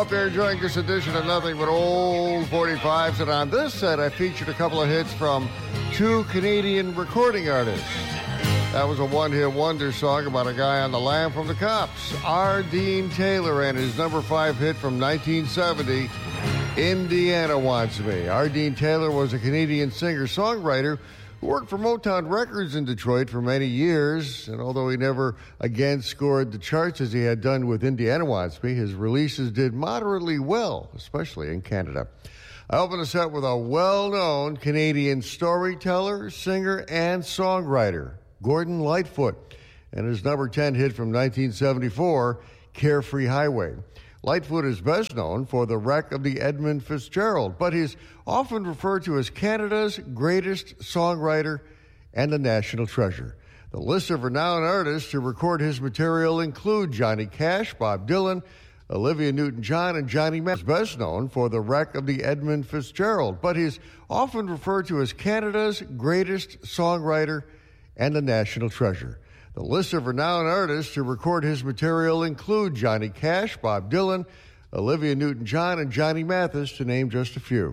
Hope you're enjoying this edition of Nothing But Old 45s. And on this set, I featured a couple of hits from two Canadian recording artists. That was a one-hit wonder song about a guy on the lam from the Cops, R. Dean Taylor, and his number 5 hit from 1970, Indiana Wants Me. R. Dean Taylor was a Canadian singer-songwriter who worked for Motown Records in Detroit for many years, and although he never again scored the charts as he had done with Indiana Wants Me, his releases did moderately well, especially in Canada. I open the set with a well-known Canadian storyteller, singer, and songwriter, Gordon Lightfoot, and his number 10 hit from 1974, Carefree Highway. Lightfoot is best known for the wreck of the Edmund Fitzgerald, but he's often referred to as Canada's greatest songwriter and a national treasure. The list of renowned artists who record his material include Johnny Cash, Bob Dylan, Olivia Newton-John, and Johnny Mathis. Best known for the wreck of the Edmund Fitzgerald, but he's often referred to as Canada's greatest songwriter and a national treasure. The list of renowned artists who record his material include Johnny Cash, Bob Dylan, Olivia Newton-John, and Johnny Mathis, to name just a few.